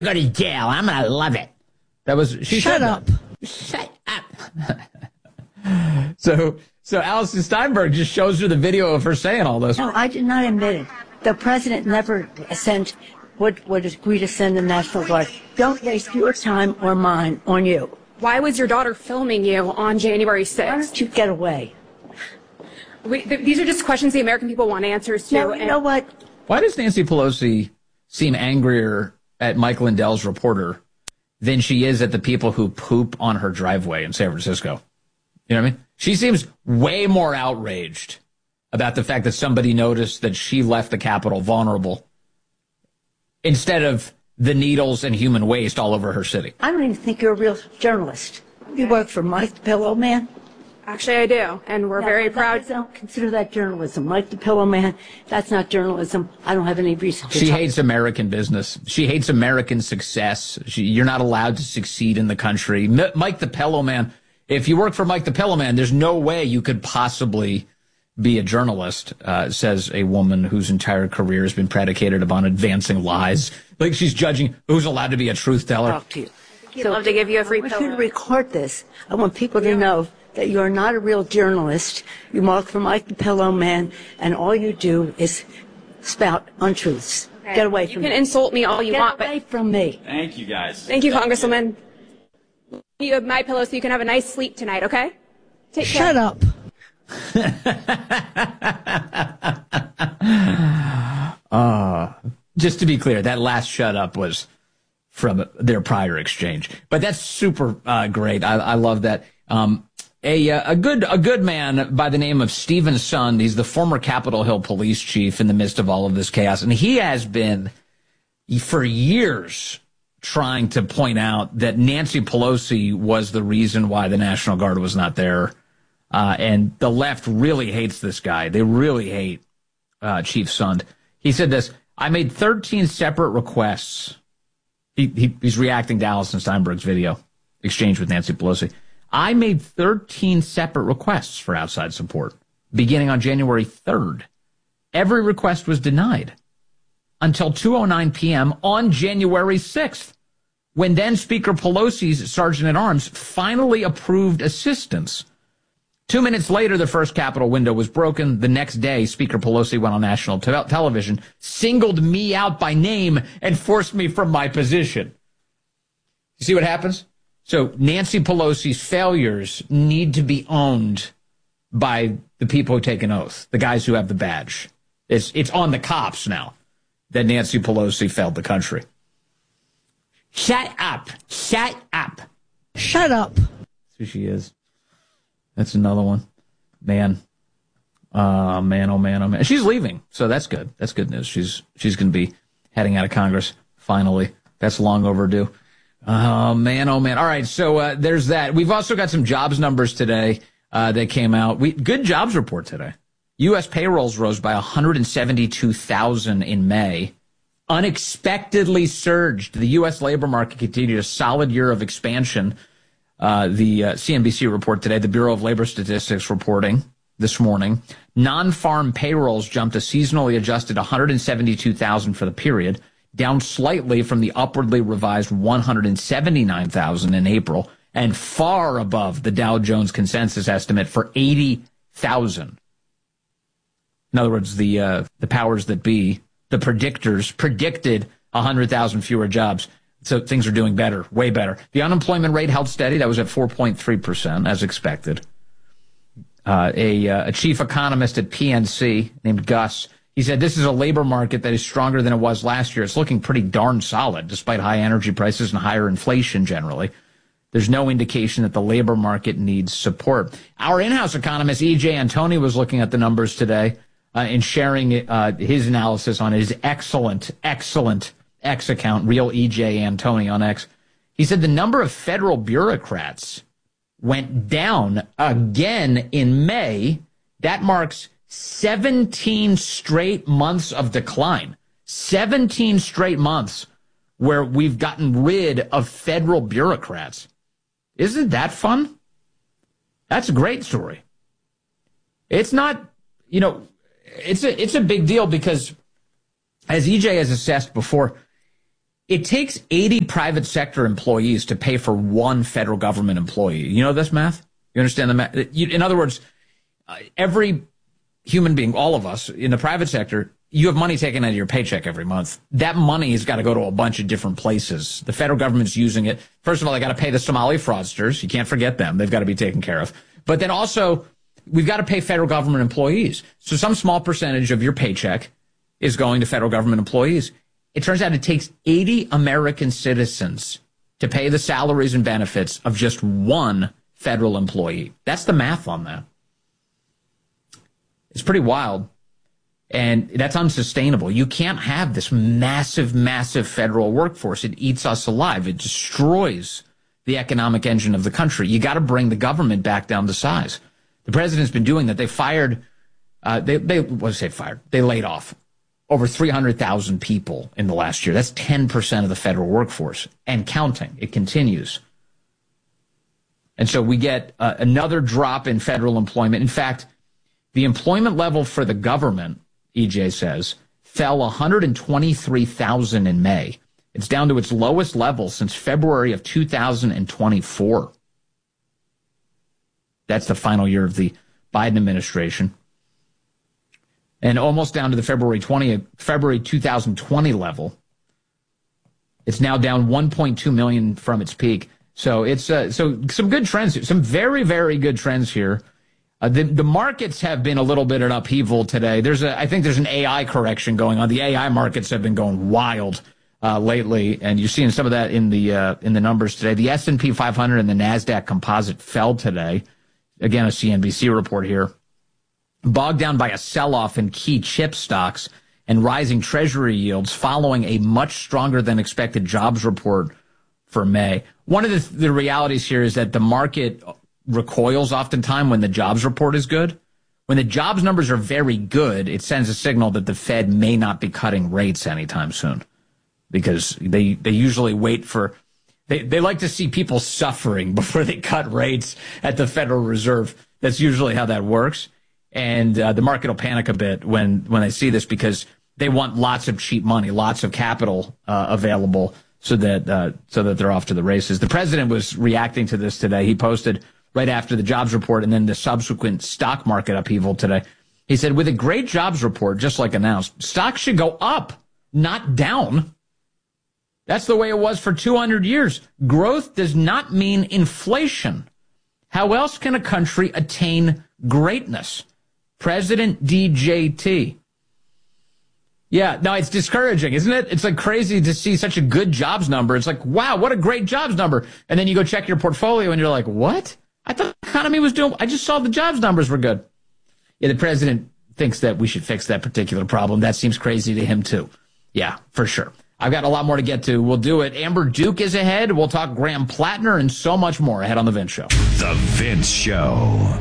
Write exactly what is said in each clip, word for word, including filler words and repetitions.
go to jail. I'm going to love it. That was, she Shut up. That. Shut up. so, so Alison Steinberg just shows her the video of her saying all this. No, I did not admit it. The president never sent, would, would agree to send the National Guard. Don't waste your time or mine on you. Why was your daughter filming you on January sixth? Why don't you get away? We, th- these are just questions the American people want answers to. No, you know what? Why does Nancy Pelosi seem angrier at Mike Lindell's reporter than she is at the people who poop on her driveway in San Francisco? You know what I mean? She seems way more outraged about the fact that somebody noticed that she left the Capitol vulnerable instead of the needles and human waste all over her city. I don't even think you're a real journalist. You work for Mike the Pillow Man? Actually, I do, and we're No, very that- proud. Don't consider that journalism. Mike the Pillow Man, that's not journalism. I don't have any reason to She talk. hates American business. She hates American success. She, you're not allowed to succeed in the country. M- Mike the Pillow Man, if you work for Mike the Pillow Man, there's no way you could possibly be a journalist, uh, says a woman whose entire career has been predicated upon advancing lies. Like she's judging who's allowed to be a truth teller. Talk to you. He'd love to give you a free I want you pillow. to record this. I want people to know that you're not a real journalist. You work for Mike the Pillow Man, and all you do is spout untruths. Okay. Get away You from can me. insult me all you Get want, away but from me. Thank you, guys. thank you, Congresswoman. You have my pillow so you can have a nice sleep tonight, okay? Take care. Shut up. uh, just to be clear, that last shut up was from their prior exchange. But that's super uh, great. I, I love that. Um, a a good a good man by the name of Stephen Sund. He's the former Capitol Hill police chief in the midst of all of this chaos, and he has been for years trying to point out that Nancy Pelosi was the reason why the National Guard was not there. Uh, and the left really hates this guy. They really hate uh, Chief Sund. He said this: I made thirteen separate requests. He, he, he's reacting to Alison Steinberg's video exchange with Nancy Pelosi. I made thirteen separate requests for outside support beginning on January third. Every request was denied until two oh nine p.m. on January sixth, when then Speaker Pelosi's Sergeant-at-Arms finally approved assistance. Two minutes later, the first Capitol window was broken. The next day, Speaker Pelosi went on national te- television, singled me out by name, and forced me from my position. You see what happens? So Nancy Pelosi's failures need to be owned by the people who take an oath, the guys who have the badge. It's, it's on the cops now that Nancy Pelosi failed the country. Shut up. Shut up. Shut up. That's who she is. That's another one. Man. Uh, man, oh man, oh man. She's leaving, so that's good. That's good news. She's she's going to be heading out of Congress, finally. That's long overdue. Oh, man, oh man. All right, so uh, there's that. We've also got some jobs numbers today uh, that came out. We Good jobs report today. U S payrolls rose by one hundred seventy-two thousand in May. Unexpectedly surged. The U S labor market continued a solid year of expansion. Uh, the uh, C N B C report today, the Bureau of Labor Statistics reporting this morning, non-farm payrolls jumped a seasonally adjusted one hundred seventy-two thousand for the period, down slightly from the upwardly revised one hundred seventy-nine thousand in April, and far above the Dow Jones consensus estimate for eighty thousand. In other words, the uh, the powers that be, the predictors, predicted one hundred thousand fewer jobs. So things are doing better, way better. The unemployment rate held steady. That was at four point three percent, as expected. Uh, a, uh, a chief economist at P N C named Gus, he said, this is a labor market that is stronger than it was last year. It's looking pretty darn solid, despite high energy prices and higher inflation generally. There's no indication that the labor market needs support. Our in-house economist, E J Antoni, was looking at the numbers today uh, and sharing uh, his analysis on his excellent, excellent X account, Real E J Antoni on X. He said the number of federal bureaucrats went down again in May. That marks seventeen straight months of decline. seventeen straight months where we've gotten rid of federal bureaucrats. Isn't that fun? That's a great story. It's not, you know, it's a, it's a big deal because, as E J has assessed before, It takes eighty private sector employees to pay for one federal government employee. You know this math? You understand the math? You, in other words, uh, every human being, all of us in the private sector, you have money taken out of your paycheck every month. That money has got to go to a bunch of different places. The federal government's using it. First of all, they got to pay the Somali fraudsters. You can't forget them. They've got to be taken care of. But then also, we've got to pay federal government employees. So some small percentage of your paycheck is going to federal government employees. It turns out it takes eighty American citizens to pay the salaries and benefits of just one federal employee. That's the math on that. It's pretty wild. And that's unsustainable. You can't have this massive, massive federal workforce. It eats us alive. It destroys the economic engine of the country. You got to bring the government back down to size. The president's been doing that. They fired, uh, they, they, what did I say fired? They laid off over three hundred thousand people in the last year. That's ten percent of the federal workforce and counting. It continues. And so we get uh, another drop in federal employment. In fact, the employment level for the government, E J says, fell one hundred twenty-three thousand in May. It's down to its lowest level since February of two thousand twenty-four. That's the final year of the Biden administration. And almost down to the February twentieth, February two thousand twenty level. It's now down one point two million from its peak. So it's uh, so some good trends here, some very, very good trends here. Uh, the, the markets have been a little bit in upheaval today. There's a, I think there's an A I correction going on. The A I markets have been going wild uh, lately, and you're seeing some of that in the uh, in the numbers today. The S and P five hundred and the NASDAQ composite fell today. Again, a C N B C report here. Bogged down by a sell-off in key chip stocks and rising treasury yields following a much stronger than expected jobs report for May. One of the, the realities here is that the market recoils oftentimes when the jobs report is good. When the jobs numbers are very good, it sends a signal that the Fed may not be cutting rates anytime soon, because they, they usually wait for, they, they like to see people suffering before they cut rates at the Federal Reserve. That's usually how that works. And uh, the market will panic a bit when, when they see this, because they want lots of cheap money, lots of capital uh, available so that uh, so that they're off to the races. The president was reacting to this today. He posted right after the jobs report and then the subsequent stock market upheaval today. He said, with a great jobs report, just like announced, stocks should go up, not down. That's the way it was for two hundred years. Growth does not mean inflation. How else can a country attain greatness? President D J T. Yeah, no, it's discouraging, isn't it? It's like crazy to see such a good jobs number. It's like, wow, what a great jobs number. And then you go check your portfolio and you're like, what? I thought the economy was doing, I just saw the jobs numbers were good. Yeah, the president thinks that we should fix that particular problem. That seems crazy to him too. Yeah, for sure. I've got a lot more to get to. We'll do it. Amber Duke is ahead. We'll talk Graham Plattner and so much more ahead on The Vince Show. The Vince Show.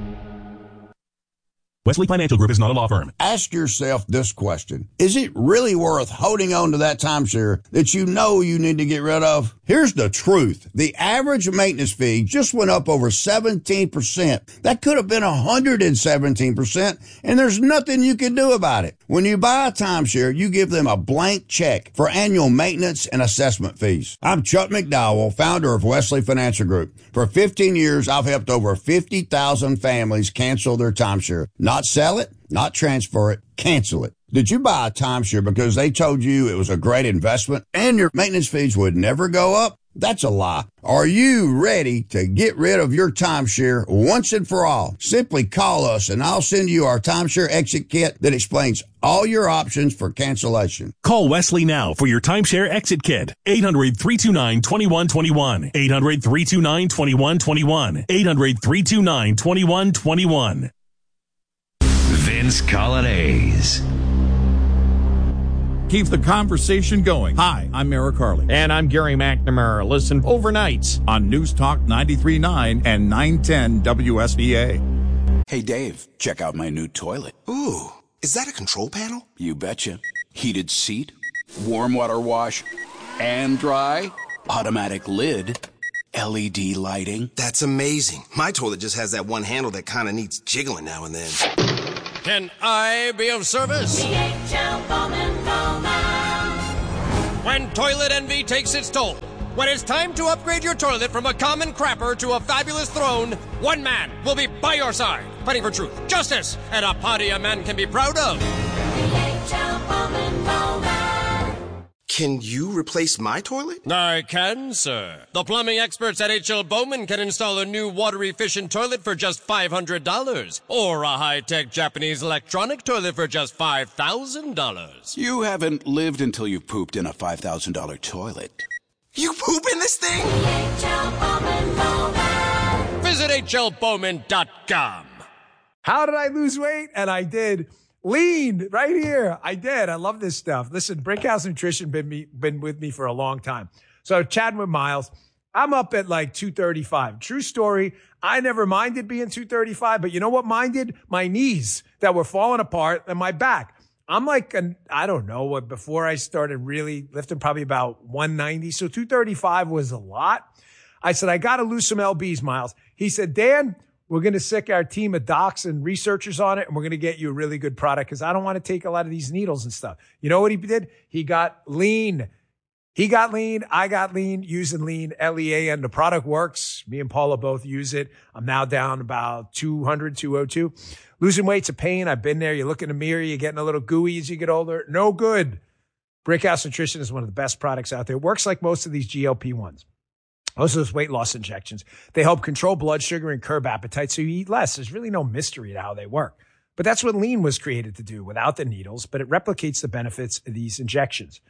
Wesley Financial Group is not a law firm. Ask yourself this question. Is it really worth holding on to that timeshare that you know you need to get rid of? Here's the truth. The average maintenance fee just went up over seventeen percent. That could have been one hundred seventeen percent, and there's nothing you can do about it. When you buy a timeshare, you give them a blank check for annual maintenance and assessment fees. I'm Chuck McDowell, founder of Wesley Financial Group. For fifteen years, I've helped over fifty thousand families cancel their timeshare. Not sell it, not transfer it, cancel it. Did you buy a timeshare because they told you it was a great investment and your maintenance fees would never go up? That's a lie. Are you ready to get rid of your timeshare once and for all? Simply call us and I'll send you our timeshare exit kit that explains all your options for cancellation. Call Wesley now for your timeshare exit kit. eight hundred, three two nine, two one two one. eight hundred, three two nine, two one two one. eight hundred, three two nine, two one two one. Vince Colonnese. Keep the conversation going. Hi, I'm Eric Harley. And I'm Gary McNamara. Listen overnights on News Talk ninety-three point nine and nine ten W S B A. Hey, Dave, check out my new toilet. Ooh, is that a control panel? You betcha. Heated seat, warm water wash, and dry, automatic lid, L E D lighting. That's amazing. My toilet just has that one handle that kind of needs jiggling now and then. Can I be of service? D H L Bowman Bowman. when toilet envy takes its toll. When it's time to upgrade your toilet from a common crapper to a fabulous throne, one man will be by your side, fighting for truth, justice, and a party a man can be proud of. Can you replace my toilet? I can, sir. The plumbing experts at H L Bowman can install a new water-efficient toilet for just five hundred dollars, or a high-tech Japanese electronic toilet for just five thousand dollars. You haven't lived until you've pooped in a five thousand dollars toilet. You poop in this thing? Visit H L Bowman dot com. How did I lose weight? And I did. Lean right here. I did. I love this stuff. Listen, Brickhouse Nutrition been me, been with me for a long time. So chatting with Miles, I'm up at like two thirty-five. True story. I never minded being two thirty-five, but you know what minded? My knees that were falling apart and my back. I'm like, an, I don't know what, before I started really lifting, probably about one ninety. So two thirty-five was a lot. I said, I got to lose some L Bs, Miles. He said, Dan, we're going to sick our team of docs and researchers on it, and we're going to get you a really good product because I don't want to take a lot of these needles and stuff. You know what he did? He got lean. He got lean. I got lean using lean, L E A N. The product works. Me and Paula both use it. I'm now down about two hundred, two oh two. Losing weight's a pain. I've been there. You look in the mirror. You're getting a little gooey as you get older. No good. Brickhouse Nutrition is one of the best products out there. It works like most of these G L P ones. Most of those weight loss injections. They help control blood sugar and curb appetite so you eat less. There's really no mystery to how they work. But that's what lean was created to do without the needles, but it replicates the benefits of these injections.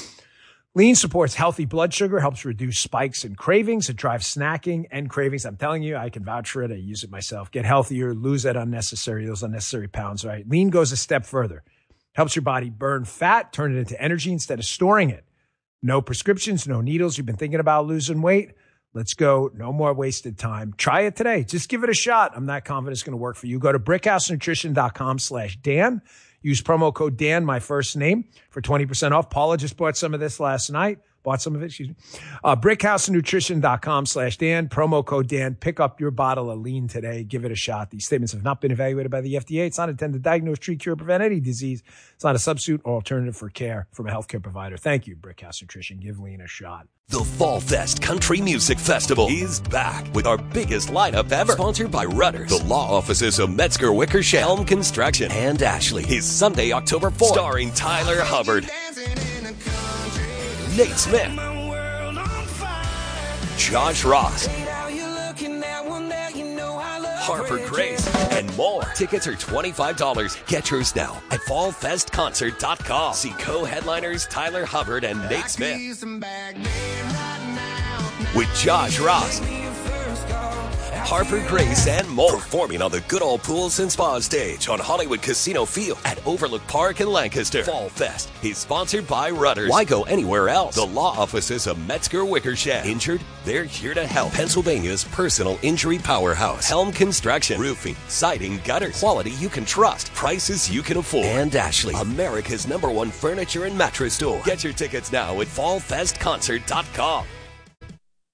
Lean supports healthy blood sugar, helps reduce spikes and cravings. It drives snacking and cravings. I'm telling you, I can vouch for it. I use it myself. Get healthier, lose that unnecessary, those unnecessary pounds, right? Lean goes a step further. Helps your body burn fat, turn it into energy instead of storing it. No prescriptions, no needles. You've been thinking about losing weight? Let's go. No more wasted time. Try it today. Just give it a shot. I'm not confident it's going to work for you. Go to brickhousenutrition.com slash Dan. Use promo code Dan, my first name, for twenty percent off. Paula just bought some of this last night. Bought some of it, excuse me. Uh, brickhousenutrition.com slash Dan. Promo code Dan. Pick up your bottle of lean today. Give it a shot. These statements have not been evaluated by the F D A. It's not intended to diagnose, treat, cure, prevent any disease. It's not a substitute or alternative for care from a healthcare provider. Thank you, Brickhouse Nutrition. Give lean a shot. The Fall Fest Country Music Festival is back with our biggest lineup ever. Sponsored by Rudders, the law offices of Metzger Wickersham, Helm Construction, and Ashley. Is Sunday, October fourth. Starring Tyler Hubbard, Nate Smith, Josh Ross, Harper Grace, and more. Tickets are twenty-five dollars. Get yours now at fall fest concert dot com. See co-headliners Tyler Hubbard and Nate Smith with Josh Ross, Harper Grace, and more. Performing on the Good Old Pools and Spa stage on Hollywood Casino Field at Overlook Park in Lancaster. Fall Fest is sponsored by Rudders. Why go anywhere else? The law offices of Metzger Wickersham. Injured? They're here to help. Pennsylvania's personal injury powerhouse. Helm Construction. Roofing, siding, gutters. Quality you can trust. Prices you can afford. And Ashley, America's number one furniture and mattress store. Get your tickets now at fall fest concert dot com.